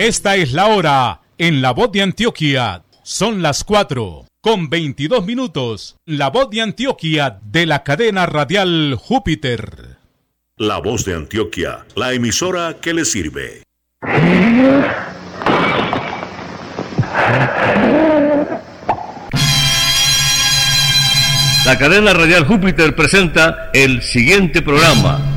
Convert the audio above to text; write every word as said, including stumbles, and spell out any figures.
Esta es la hora en La Voz de Antioquia. Son las cuatro con veintidós minutos. La Voz de Antioquia de la cadena radial Júpiter. La Voz de Antioquia, la emisora que le sirve. La cadena radial Júpiter presenta el siguiente programa.